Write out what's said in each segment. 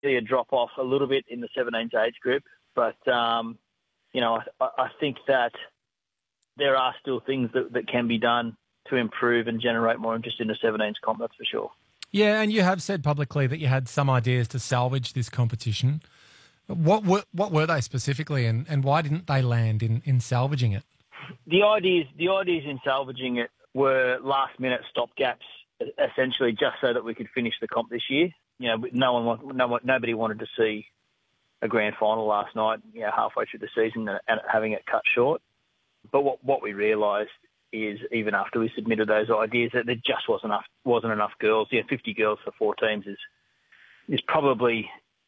see a drop-off a little bit in the 17s age group. But, I think that there are still things that can be done to improve and generate more interest in the 17s comp, that's for sure. Yeah, and you have said publicly that you had some ideas to salvage this competition. What were they specifically, and why didn't they land in salvaging it? The ideas in salvaging it were last-minute stopgaps, essentially just so that we could finish the comp this year. Nobody wanted to see a grand final last night, halfway through the season and having it cut short. But what we realised is, even after we submitted those ideas, that there just wasn't enough girls. 50 girls for 4 teams is probably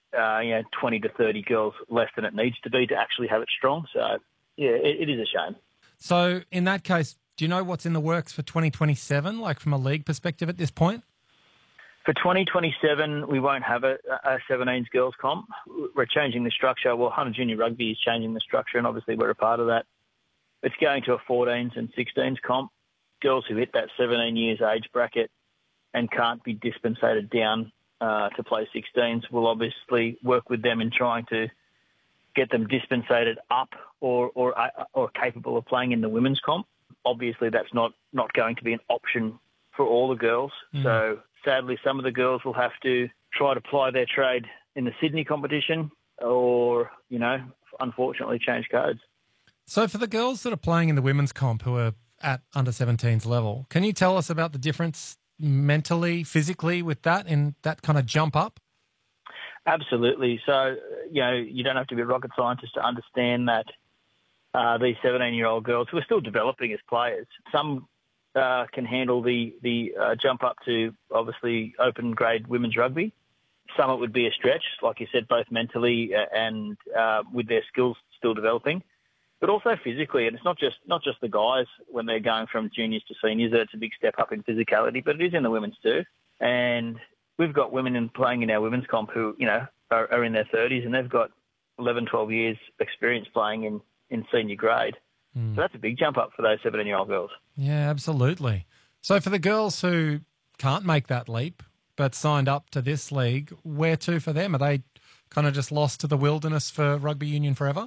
20 to 30 girls less than it needs to be to actually have it strong. So it is a shame. So in that case, do you know what's in the works for 2027, like from a league perspective at this point? For 2027, we won't have a 17s girls comp. We're changing the structure. Well, Hunter Junior Rugby is changing the structure, and obviously we're a part of that. It's going to a 14s and 16s comp. Girls who hit that 17 years age bracket and can't be dispensated down to play 16s will obviously work with them in trying to get them dispensated up or capable of playing in the women's comp. Obviously, that's not going to be an option for all the girls. So sadly, some of the girls will have to try to ply their trade in the Sydney competition or, unfortunately change codes. So for the girls that are playing in the women's comp who are at under 17s level, can you tell us about the difference mentally, physically with that and that kind of jump up? Absolutely. So, you don't have to be a rocket scientist to understand that these 17-year-old girls who are still developing as players, some can handle the jump up to, obviously, open grade women's rugby. Some it would be a stretch, like you said, both mentally and with their skills still developing, but also physically. And it's not just the guys when they're going from juniors to seniors that it's a big step up in physicality, but it is in the women's too. And we've got women playing in our women's comp who, are in their 30s and they've got 11, 12 years experience playing in senior grade. So that's a big jump up for those 17-year-old girls. Yeah, absolutely. So for the girls who can't make that leap but signed up to this league, where to for them? Are they kind of just lost to the wilderness for rugby union forever?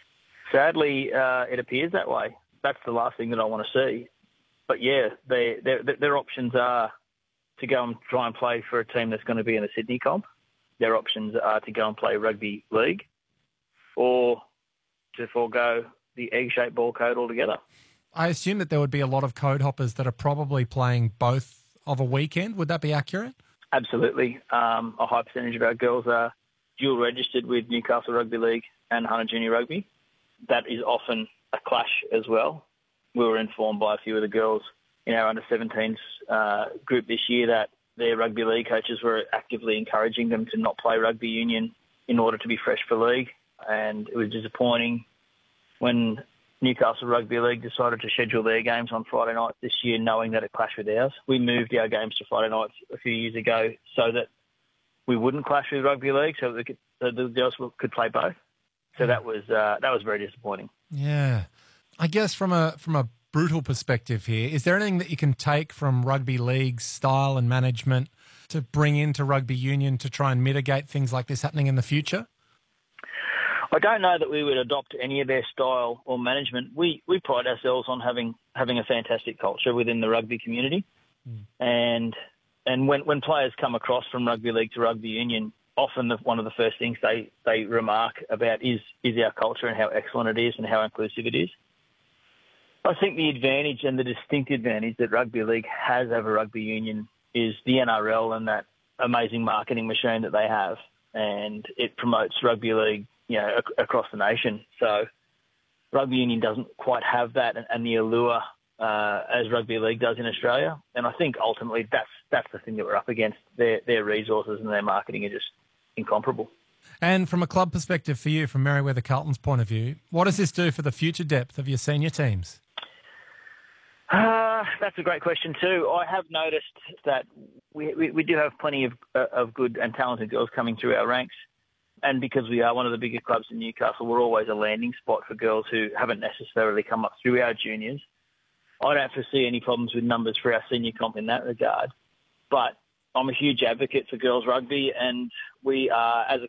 Sadly, it appears that way. That's the last thing that I want to see. But yeah, their options are to go and try and play for a team that's going to be in the Sydney comp. Their options are to go and play rugby league or to forego the egg-shaped ball code altogether. I assume that there would be a lot of code hoppers that are probably playing both of a weekend. Would that be accurate? Absolutely. A high percentage of our girls are dual registered with Newcastle Rugby League and Hunter Junior Rugby. That is often a clash as well. We were informed by a few of the girls in our under-17s group this year that their rugby league coaches were actively encouraging them to not play rugby union in order to be fresh for league. And it was disappointing when Newcastle Rugby League decided to schedule their games on Friday nights this year, knowing that it clashed with ours. We moved our games to Friday nights a few years ago so that we wouldn't clash with rugby league, so the girls could play both. So that was very disappointing. Yeah, I guess from a brutal perspective here, is there anything that you can take from rugby league's style and management to bring into rugby union to try and mitigate things like this happening in the future? I don't know that we would adopt any of their style or management. We pride ourselves on having a fantastic culture within the rugby community. And when players come across from rugby league to rugby union, often one of the first things they remark about is our culture and how excellent it is and how inclusive it is. I think the advantage and the distinct advantage that rugby league has over rugby union is the NRL and that amazing marketing machine that they have. And it promotes rugby league across the nation. So rugby union doesn't quite have that and the allure as rugby league does in Australia. And I think ultimately that's the thing that we're up against. Their resources and their marketing are just incomparable. And from a club perspective for you, from Merewether Carlton's point of view, what does this do for the future depth of your senior teams? That's a great question too. I have noticed that we do have plenty of good and talented girls coming through our ranks. And because we are one of the bigger clubs in Newcastle, we're always a landing spot for girls who haven't necessarily come up through our juniors. I don't foresee any problems with numbers for our senior comp in that regard. But I'm a huge advocate for girls rugby, and we are, as a